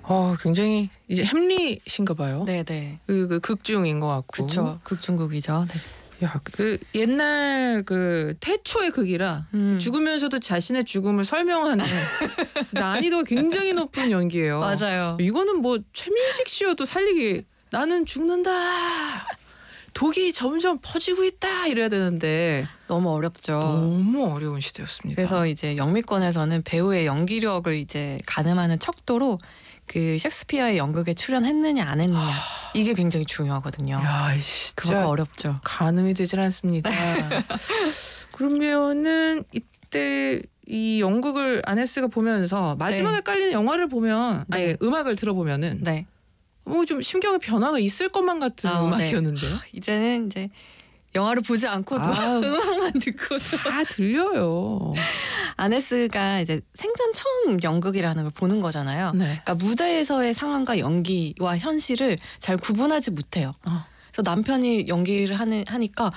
굉장히 이제 햄릿인가 봐요. 네네. 그 극중인 것 같고. 그쵸. 극중극이죠. 네. 야, 그 옛날 그 태초의 극이라 죽으면서도 자신의 죽음을 설명하는 난이도가 굉장히 높은 연기예요. 맞아요. 이거는 뭐 최민식 씨여도 살리기 나는 죽는다. 독이 점점 퍼지고 있다 이래야 되는데 너무 어렵죠. 너무 어려운 시대였습니다. 그래서 이제 영미권에서는 배우의 연기력을 이제 가늠하는 척도로 그 셰익스피어의 연극에 출연했느냐 안 했느냐 이게 굉장히 중요하거든요. 야, 그거 진짜 어렵죠. 가늠이 되질 않습니다. 그러면은 이때 이 연극을 아네스가 보면서 마지막에 깔리는 영화를 보면 네. 아니 음악을 들어보면은 네. 뭐 좀 심경의 변화가 있을 것만 같은 음악이었는데요. 네. 이제는 이제 영화를 보지 않고도 음악만 듣고도 다 들려요. 아네스가 이제 생전 처음 연극이라는 걸 보는 거잖아요. 네. 그러니까 무대에서의 상황과 연기와 현실을 잘 구분하지 못해요. 그래서 남편이 연기를 하니까